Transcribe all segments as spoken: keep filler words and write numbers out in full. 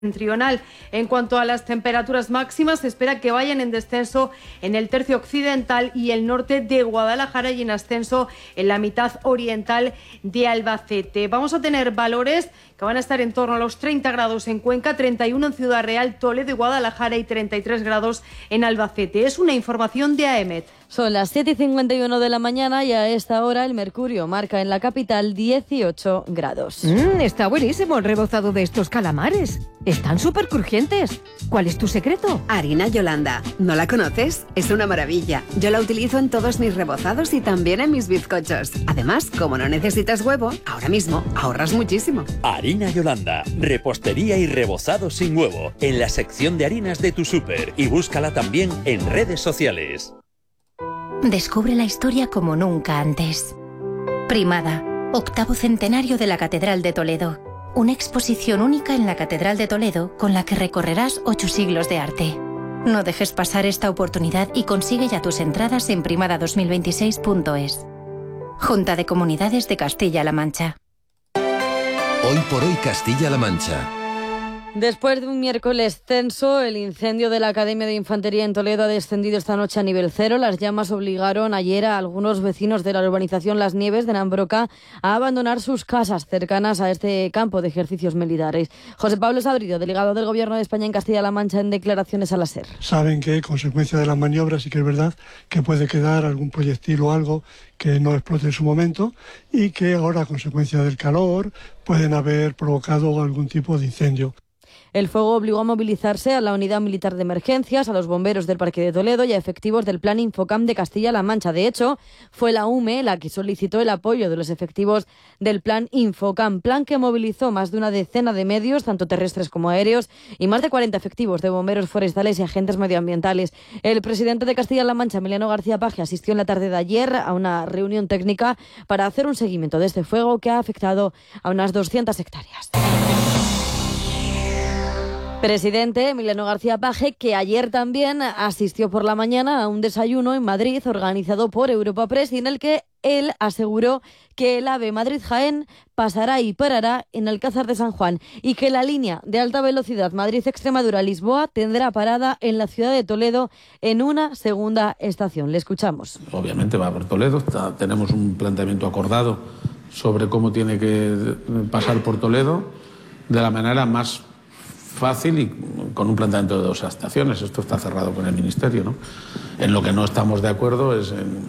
septentrional. En cuanto a las temperaturas máximas, se espera que vayan en descenso en el tercio occidental y el norte de Guadalajara y en ascenso en la mitad oriental de Albacete. Vamos a tener valores que van a estar en torno a los treinta grados en Cuenca, treinta y uno en Ciudad Real, Toledo y Guadalajara y treinta y tres grados en Albacete. Es una información de AEMET. Son las siete y cincuenta y uno de la mañana y a esta hora el mercurio marca en la capital dieciocho grados. Mm, está buenísimo el rebozado de estos calamares. Están súper crujientes. ¿Cuál es tu secreto? Harina Yolanda. ¿No la conoces? Es una maravilla. Yo la utilizo en todos mis rebozados y también en mis bizcochos. Además, como no necesitas huevo, ahora mismo ahorras muchísimo. Harina Yolanda. Repostería y rebozado sin huevo. En la sección de harinas de tu súper. Y búscala también en redes sociales. Descubre la historia como nunca antes. Primada, octavo centenario de la Catedral de Toledo. Una exposición única en la Catedral de Toledo con la que recorrerás ocho siglos de arte. No dejes pasar esta oportunidad y consigue ya tus entradas en primada dos mil veintiséis punto es. Junta de Comunidades de Castilla-La Mancha. Hoy por hoy Castilla-La Mancha. Después de un miércoles tenso, el incendio de la Academia de Infantería en Toledo ha descendido esta noche a nivel cero. Las llamas obligaron ayer a algunos vecinos de la urbanización Las Nieves de Nambroca a abandonar sus casas cercanas a este campo de ejercicios militares. José Pablo Sabrido, delegado del Gobierno de España en Castilla-La Mancha, en declaraciones a la SER. Saben que, consecuencia de las maniobras, sí que es verdad que puede quedar algún proyectil o algo que no explote en su momento y que ahora, a consecuencia del calor, pueden haber provocado algún tipo de incendio. El fuego obligó a movilizarse a la Unidad Militar de Emergencias, a los bomberos del Parque de Toledo y a efectivos del Plan Infocam de Castilla-La Mancha. De hecho, fue la U M E la que solicitó el apoyo de los efectivos del Plan Infocam, plan que movilizó más de una decena de medios, tanto terrestres como aéreos, y más de cuarenta efectivos de bomberos forestales y agentes medioambientales. El presidente de Castilla-La Mancha, Emiliano García Paje, asistió en la tarde de ayer a una reunión técnica para hacer un seguimiento de este fuego que ha afectado a unas doscientas hectáreas. Presidente Emiliano García Paje, que ayer también asistió por la mañana a un desayuno en Madrid organizado por Europa Press y en el que él aseguró que el AVE Madrid-Jaén pasará y parará en Alcázar de San Juan y que la línea de alta velocidad Madrid-Extremadura-Lisboa tendrá parada en la ciudad de Toledo en una segunda estación. Le escuchamos. Obviamente va por Toledo, está, tenemos un planteamiento acordado sobre cómo tiene que pasar por Toledo de la manera más fácil y con un planteamiento de dos estaciones. Esto está cerrado con el Ministerio, ¿no? En lo que no estamos de acuerdo es en,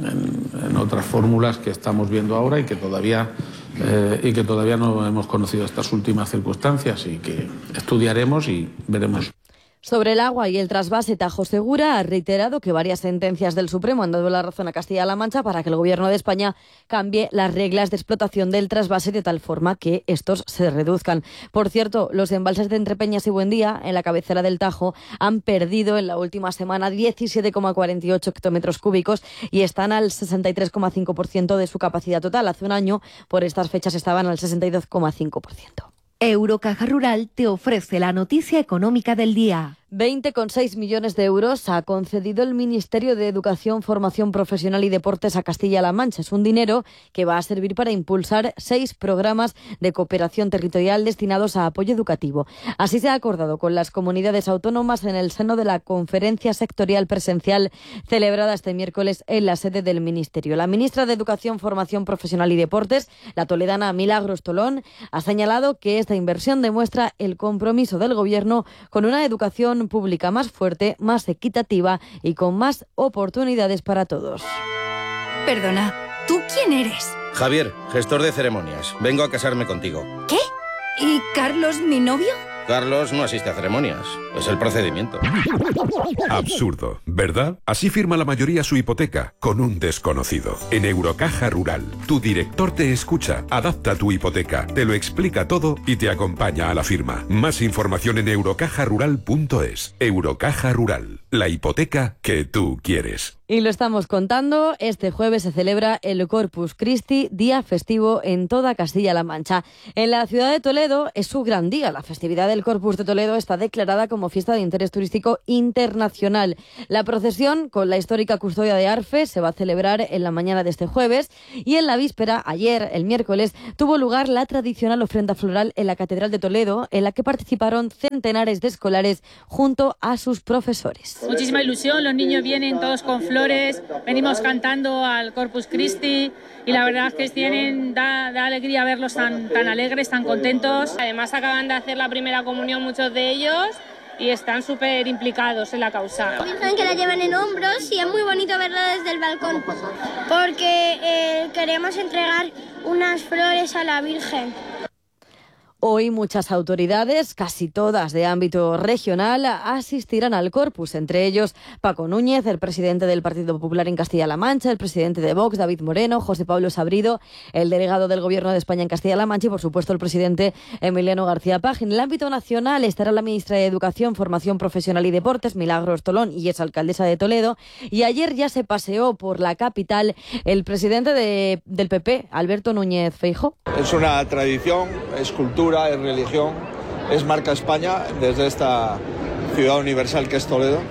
en, en otras fórmulas que estamos viendo ahora y que todavía eh, y que todavía no hemos conocido estas últimas circunstancias y que estudiaremos y veremos. Sobre el agua y el trasvase, Tajo Segura ha reiterado que varias sentencias del Supremo han dado la razón a Castilla-La Mancha para que el Gobierno de España cambie las reglas de explotación del trasvase de tal forma que estos se reduzcan. Por cierto, los embalses de Entrepeñas y Buendía, en la cabecera del Tajo, han perdido en la última semana diecisiete coma cuarenta y ocho hectómetros cúbicos y están al sesenta y tres coma cinco por ciento de su capacidad total. Hace un año, por estas fechas, estaban al sesenta y dos coma cinco por ciento. Eurocaja Rural te ofrece la noticia económica del día. veinte coma seis millones de euros ha concedido el Ministerio de Educación, Formación Profesional y Deportes a Castilla-La Mancha. Es un dinero que va a servir para impulsar seis programas de cooperación territorial destinados a apoyo educativo. Así se ha acordado con las comunidades autónomas en el seno de la conferencia sectorial presencial celebrada este miércoles en la sede del Ministerio. La ministra de Educación, Formación Profesional y Deportes, la toledana Milagros Tolón, ha señalado que esta inversión demuestra el compromiso del Gobierno con una educación pública más fuerte, más equitativa y con más oportunidades para todos. Perdona, ¿tú quién eres? Javier, gestor de ceremonias. Vengo a casarme contigo. ¿Qué? ¿Y Carlos, mi novio? Carlos no asiste a ceremonias. Es el procedimiento. Absurdo, ¿verdad? Así firma la mayoría su hipoteca, con un desconocido. En Eurocaja Rural, tu director te escucha, adapta tu hipoteca, te lo explica todo y te acompaña a la firma. Más información en eurocaja rural punto es. Eurocaja Rural, la hipoteca que tú quieres. Y lo estamos contando, este jueves se celebra el Corpus Christi, día festivo en toda Castilla-La Mancha. En la ciudad de Toledo es su gran día. La festividad del Corpus de Toledo está declarada como fiesta de interés turístico internacional. La procesión con la histórica custodia de Arfe se va a celebrar en la mañana de este jueves y en la víspera, ayer, el miércoles, tuvo lugar la tradicional ofrenda floral en la Catedral de Toledo, en la que participaron centenares de escolares junto a sus profesores. Muchísima ilusión, los niños vienen todos con flores. Venimos cantando al Corpus Christi y la verdad es que tienen, da, da alegría verlos tan, tan alegres, tan contentos. Además acaban de hacer la primera comunión muchos de ellos y están súper implicados en la causa. La Virgen que la llevan en hombros y es muy bonito verla desde el balcón porque eh, queremos entregar unas flores a la Virgen. Hoy muchas autoridades, casi todas de ámbito regional, asistirán al Corpus, entre ellos Paco Núñez, el presidente del Partido Popular en Castilla-La Mancha, el presidente de Vox, David Moreno, José Pablo Sabrido, el delegado del Gobierno de España en Castilla-La Mancha y, por supuesto, el presidente Emiliano García Paje. En el ámbito nacional estará la ministra de Educación, Formación Profesional y Deportes, Milagros Tolón, y es alcaldesa de Toledo. Y ayer ya se paseó por la capital el presidente de, del P P, Alberto Núñez Feijóo. Es una tradición, es cultura, es religión, es marca España desde esta ciudad universal que es Toledo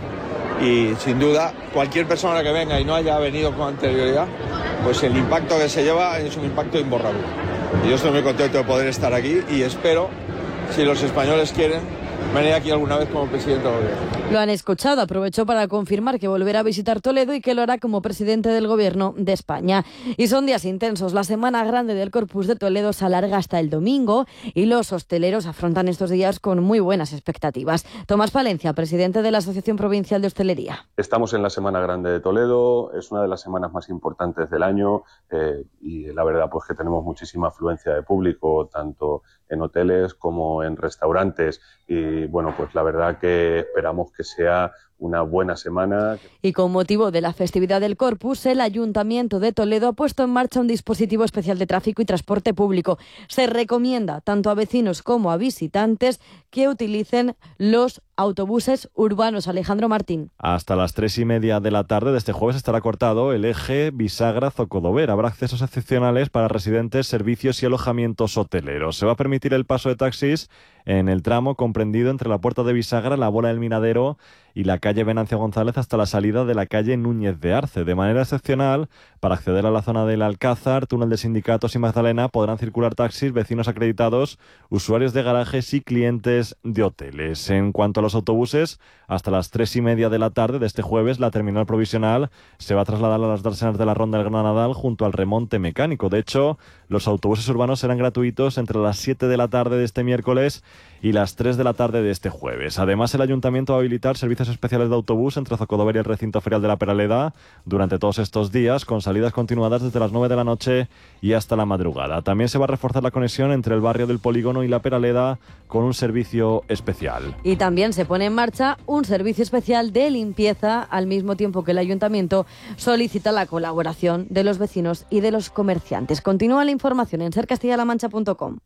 y sin duda cualquier persona que venga y no haya venido con anterioridad, pues el impacto que se lleva es un impacto imborrable. Y yo estoy muy contento de poder estar aquí y espero, si los españoles quieren, venir aquí alguna vez como presidente del gobierno. Lo han escuchado, aprovechó para confirmar que volverá a visitar Toledo y que lo hará como presidente del Gobierno de España. Y son días intensos. La semana grande del Corpus de Toledo se alarga hasta el domingo y los hosteleros afrontan estos días con muy buenas expectativas. Tomás Palencia, presidente de la Asociación Provincial de Hostelería. Estamos en la Semana Grande de Toledo, es una de las semanas más importantes del año eh, y la verdad pues que tenemos muchísima afluencia de público, tanto en hoteles como en restaurantes y bueno, pues la verdad que esperamos que sea una buena semana. Y con motivo de la festividad del Corpus, el Ayuntamiento de Toledo ha puesto en marcha un dispositivo especial de tráfico y transporte público. Se recomienda tanto a vecinos como a visitantes que utilicen los autobuses urbanos. Alejandro Martín. Hasta las tres y media de la tarde de este jueves estará cortado el eje Bisagra-Zocodover. Habrá accesos excepcionales para residentes, servicios y alojamientos hoteleros. Se va a permitir el paso de taxis en el tramo comprendido entre la Puerta de Bisagra, la Bola del Minadero y la calle Venancio González hasta la salida de la calle Núñez de Arce. De manera excepcional, para acceder a la zona del Alcázar, Túnel de Sindicatos y Magdalena podrán circular taxis, vecinos acreditados, usuarios de garajes y clientes de hoteles. En cuanto a los autobuses, hasta las tres y media de la tarde de este jueves, la terminal provisional se va a trasladar a las dársenas de la Ronda del Gran Nadal junto al remonte mecánico. De hecho, los autobuses urbanos serán gratuitos entre las siete de la tarde de este miércoles y las tres de la tarde de este jueves. Además, el Ayuntamiento va a habilitar servicios especiales de autobús entre Zocodover y el recinto ferial de la Peraleda durante todos estos días, con salidas continuadas desde las nueve de la noche y hasta la madrugada. También se va a reforzar la conexión entre el barrio del Polígono y la Peraleda con un servicio especial. Y también se pone en marcha un servicio especial de limpieza, al mismo tiempo que el Ayuntamiento solicita la colaboración de los vecinos y de los comerciantes. Continúa la información en ser castilla la mancha punto com.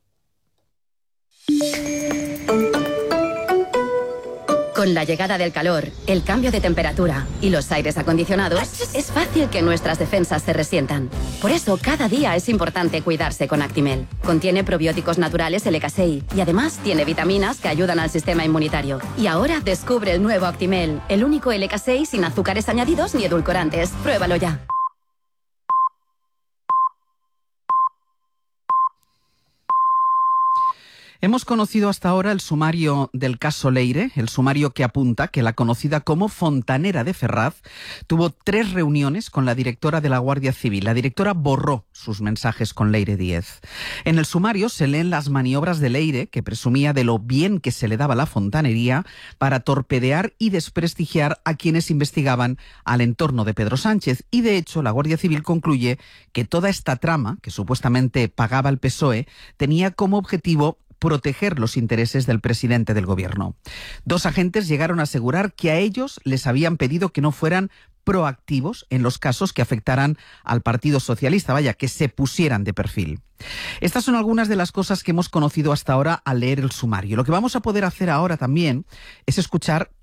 Con la llegada del calor, el cambio de temperatura y los aires acondicionados, es fácil que nuestras defensas se resientan. Por eso, cada día es importante cuidarse con Actimel. Contiene probióticos naturales L K seis y además tiene vitaminas que ayudan al sistema inmunitario. Y ahora descubre el nuevo Actimel, el único L K seis sin azúcares añadidos ni edulcorantes. Pruébalo ya. Hemos conocido hasta ahora el sumario del caso Leire, el sumario que apunta que la conocida como Fontanera de Ferraz tuvo tres reuniones con la directora de la Guardia Civil. La directora borró sus mensajes con Leire Díez. En el sumario se leen las maniobras de Leire, que presumía de lo bien que se le daba la fontanería para torpedear y desprestigiar a quienes investigaban al entorno de Pedro Sánchez. Y de hecho, la Guardia Civil concluye que toda esta trama, que supuestamente pagaba el P S O E, tenía como objetivo proteger los intereses del presidente del gobierno. Dos agentes llegaron a asegurar que a ellos les habían pedido que no fueran proactivos en los casos que afectaran al Partido Socialista, vaya, que se pusieran de perfil. Estas son algunas de las cosas que hemos conocido hasta ahora al leer el sumario. Lo que vamos a poder hacer ahora también es escuchar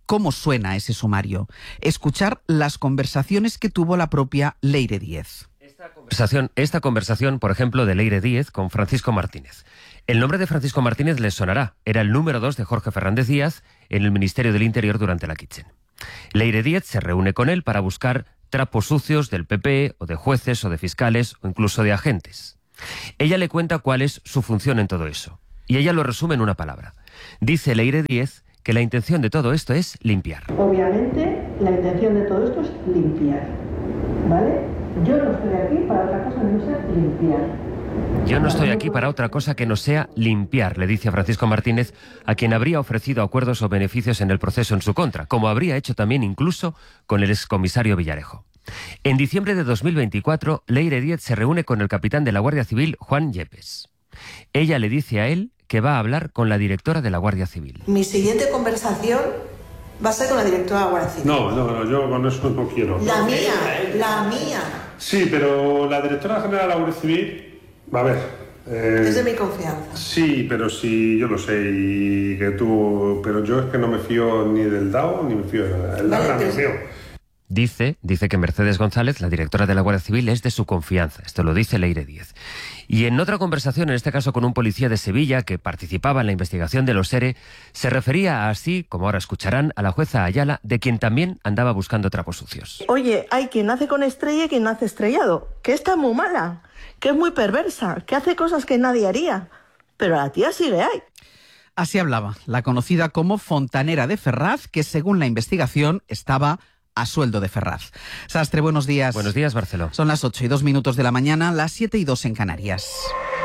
cómo suena ese sumario. Escuchar las conversaciones que tuvo la propia Leire Díez. Esta conversación, esta conversación, por ejemplo, de Leire Díez con Francisco Martínez. El nombre de Francisco Martínez les sonará. Era el número dos de Jorge Fernández Díaz en el Ministerio del Interior durante la Kitchen. Leire Díez se reúne con él para buscar trapos sucios del P P, o de jueces, o de fiscales, o incluso de agentes. Ella le cuenta cuál es su función en todo eso. Y ella lo resume en una palabra. Dice Leire Díez que la intención de todo esto es limpiar. Obviamente, la intención de todo esto es limpiar, ¿vale? Yo no estoy aquí para otra cosa que no sea limpiar. Yo no estoy aquí para otra cosa que no sea limpiar, le dice a Francisco Martínez, a quien habría ofrecido acuerdos o beneficios en el proceso en su contra, como habría hecho también incluso con el excomisario Villarejo. En diciembre de dos mil veinticuatro, Leire Díez se reúne con el capitán de la Guardia Civil, Juan Yepes. Ella le dice a él que va a hablar con la directora de la Guardia Civil. Mi siguiente conversación va a ser con la directora de la Guardia Civil. No, no, no, yo con eso no quiero. La mía, la mía. Sí, pero la directora general de la Guardia Civil, a ver... Eh, es de mi confianza. Sí, pero sí, yo lo sé, y que tú... Pero yo es que no me fío ni del D A O, ni me fío de nada. El D A O no me fío. Dice, dice que Mercedes González, la directora de la Guardia Civil, es de su confianza. Esto lo dice Leire Díez. Y en otra conversación, en este caso con un policía de Sevilla que participaba en la investigación de los ERE, se refería así, como ahora escucharán, a la jueza Ayala, de quien también andaba buscando trapos sucios. Oye, hay quien nace con estrella y quien nace estrellado, que está muy mala, que es muy perversa, que hace cosas que nadie haría, pero la tía sigue ahí. Así hablaba la conocida como Fontanera de Ferraz, que según la investigación estaba a sueldo de Ferraz. Sastre, buenos días. Buenos días, Barceló. Son las ocho y dos minutos de la mañana, las siete y dos en Canarias.